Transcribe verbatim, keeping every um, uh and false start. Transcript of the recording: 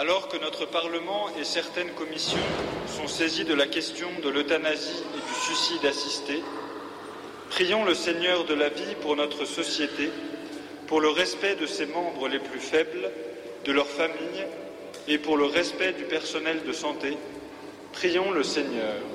Alors que notre Parlement et certaines commissions sont saisis de la question de l'euthanasie et du suicide assisté, prions le Seigneur de la vie pour notre société, pour le respect de ses membres les plus faibles, de leurs familles et pour le respect du personnel de santé. Prions le Seigneur.